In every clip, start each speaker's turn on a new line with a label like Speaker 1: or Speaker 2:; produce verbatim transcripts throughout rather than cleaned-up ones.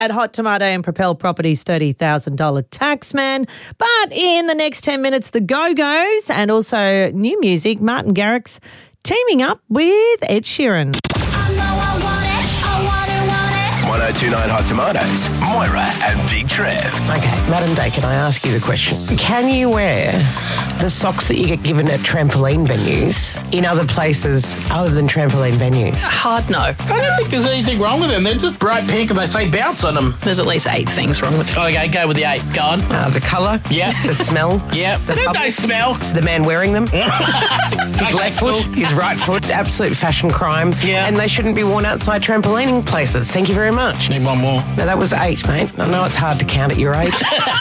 Speaker 1: at Hot Tomato and Propel Properties thirty thousand dollars taxman. But in the next ten minutes, the Go-Go's and also new music, Martin Garrix teaming up with Ed Sheeran.
Speaker 2: one oh two point nine Hot Tomatoes, Moira and Big Trev.
Speaker 3: Okay, Madam Day, can I ask you the question? Can you wear the socks that you get given at trampoline venues in other places other than trampoline venues?
Speaker 4: Hard no.
Speaker 5: I don't think there's anything wrong with them. They're just bright pink and they say bounce on them.
Speaker 4: There's at least eight things wrong with them.
Speaker 5: Okay, go with the eight. Go on.
Speaker 3: Uh, the colour?
Speaker 5: Yeah.
Speaker 3: The smell?
Speaker 5: Yeah.
Speaker 3: The
Speaker 5: Don't they
Speaker 3: bubbles?
Speaker 5: smell?
Speaker 3: The man wearing them? His
Speaker 5: Okay,
Speaker 3: left foot?
Speaker 5: cool.
Speaker 3: His right foot? Absolute fashion crime.
Speaker 5: Yeah.
Speaker 3: And they shouldn't be worn outside trampolining places. Thank you very much.
Speaker 5: Need one more.
Speaker 3: No, that was eight, mate. I know it's hard to count at your age.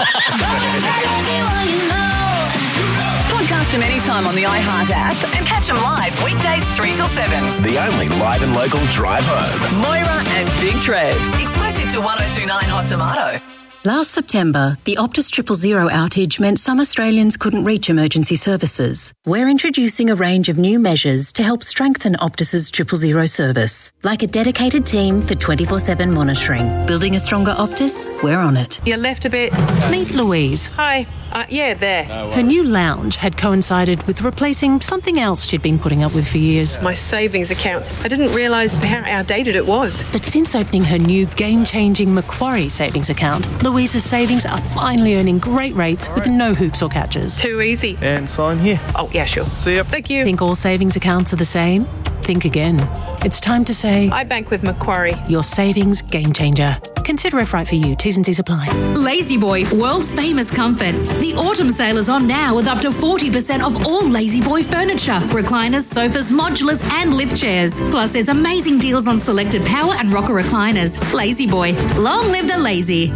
Speaker 4: Podcast them anytime on the iHeart app and catch them live weekdays three till seven.
Speaker 2: The only live and local drive home.
Speaker 4: Moira and Big Trev. Exclusive to one oh two point nine Hot Tomato.
Speaker 6: Last September, the Optus Triple Zero outage meant some Australians couldn't reach emergency services. We're introducing a range of new measures to help strengthen Optus's Triple Zero service, like a dedicated team for twenty-four seven monitoring. Building a stronger Optus? We're on it.
Speaker 7: You're left a bit.
Speaker 8: Meet Louise.
Speaker 7: Hi. Uh, yeah, there.
Speaker 8: Her new lounge had coincided with replacing something else she'd been putting up with for years.
Speaker 7: My savings account. I didn't realise how outdated it was.
Speaker 8: But since opening her new game-changing Macquarie savings account, Louise's savings are finally earning great rates with no hoops or catches.
Speaker 7: Too easy.
Speaker 9: And sign here.
Speaker 7: Oh, yeah, sure.
Speaker 9: See ya.
Speaker 7: Thank you.
Speaker 8: Think all savings accounts are the same? Think again. It's time to say,
Speaker 7: I bank with Macquarie.
Speaker 8: your savings game changer. Consider if right for you. T's and C's apply.
Speaker 10: Lazy Boy, world famous comfort. The autumn sale is on now with up to forty percent off all Lazy Boy furniture, recliners, sofas, modulars and lip chairs. Plus there's amazing deals on selected power and rocker recliners. Lazy Boy, long live the lazy.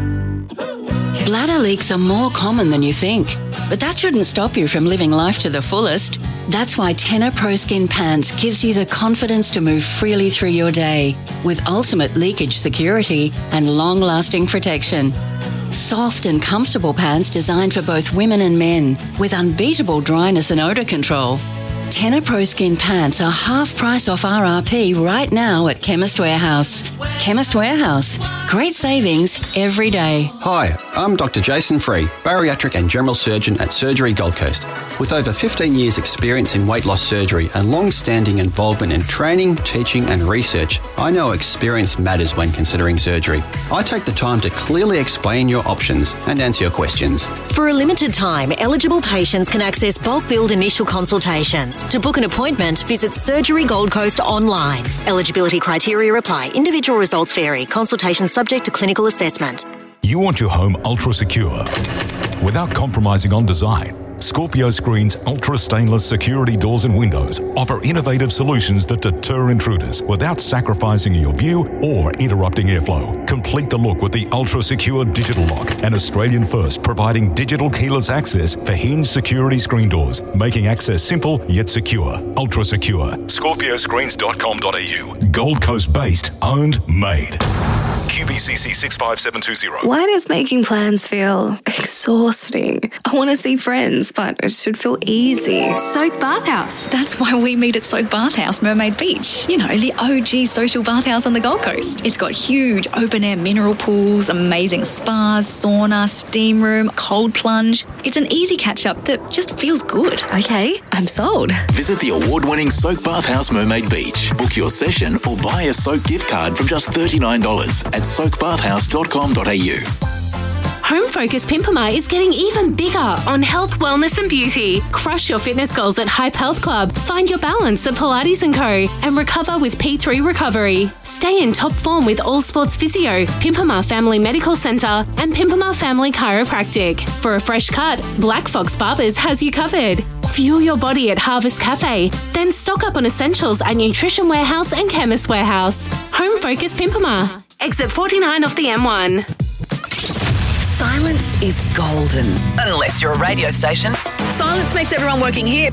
Speaker 6: Bladder leaks are more common than you think, but that shouldn't stop you from living life to the fullest. That's why Tenor Pro Skin Pants gives you the confidence to move freely through your day with ultimate leakage security and long-lasting protection. Soft and comfortable pants designed for both women and men with unbeatable dryness and odour control. Tenor Pro Skin Pants are half price off R R P right now at Chemist Warehouse. Chemist Warehouse. Great savings every day.
Speaker 11: Hi, I'm Doctor Jason Free, bariatric and general surgeon at Surgery Gold Coast. With over fifteen years experience in weight loss surgery and long-standing involvement in training, teaching and research, I know experience matters when considering surgery. I take the time to clearly explain your options and answer your questions.
Speaker 12: For a limited time, eligible patients can access bulk billed initial consultations. To book an appointment, visit Surgery Gold Coast online. Eligibility criteria apply. Individual results vary. Consultation subject to clinical assessment.
Speaker 13: You want your home ultra secure without compromising on design. Scorpio Screen's ultra stainless security doors and windows offer innovative solutions that deter intruders without sacrificing your view or interrupting airflow. Complete the look with the ultra secure digital lock, an Australian first providing digital keyless access for hinge security screen doors, making access simple yet secure. Ultra secure. scorpio screens dot com dot a u. Gold Coast based, owned, made. Q B C C six five seven two zero.
Speaker 14: Why does making plans feel exhausting? I want to see friends, but it should feel easy.
Speaker 15: Soak Bathhouse. That's why we meet at Soak Bathhouse, Mermaid Beach. You know, the O G social bathhouse on the Gold Coast. It's got huge open-air mineral pools, amazing spas, sauna, steam room, cold plunge. It's an easy catch-up that just feels good.
Speaker 14: Okay, I'm sold.
Speaker 2: Visit the award-winning Soak Bathhouse Mermaid Beach. Book your session or buy a Soak gift card from just thirty-nine dollars at soak bathhouse dot com dot a u.
Speaker 16: Home Focus Pimpama is getting even bigger on health, wellness and beauty. Crush your fitness goals at Hype Health Club. Find your balance at Pilates and Co. And recover with P three Recovery. Stay in top form with All Sports Physio, Pimpama Family Medical Centre and Pimpama Family Chiropractic. For a fresh cut, Black Fox Barbers has you covered. Fuel your body at Harvest Cafe. Then stock up on essentials at Nutrition Warehouse and Chemist Warehouse. Home Focus Pimpama. Exit forty-nine off the M one.
Speaker 4: Silence is golden. Unless you're a radio station. Silence makes everyone working here